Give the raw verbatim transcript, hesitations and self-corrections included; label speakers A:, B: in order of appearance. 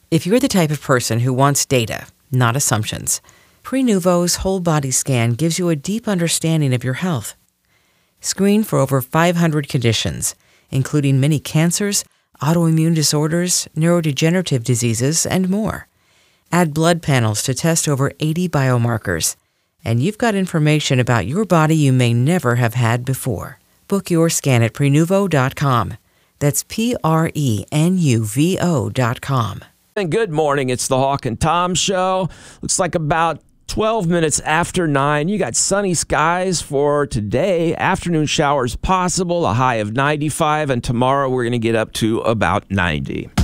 A: If you're the type of person who wants data, not assumptions, Prenuvo's whole body scan gives you a deep understanding of your health. Screen for over five hundred conditions, including many cancers, autoimmune disorders, neurodegenerative diseases, and more. Add blood panels to test over eighty biomarkers, and you've got information about your body you may never have had before. Book your scan at Prenuvo dot com. That's P R E N U V O dot com.
B: And good morning. It's the Hawk and Tom Show. Looks like about twelve minutes after nine. You got sunny skies for today. Afternoon showers possible, a high of ninety-five. And tomorrow we're going to get up to about ninety.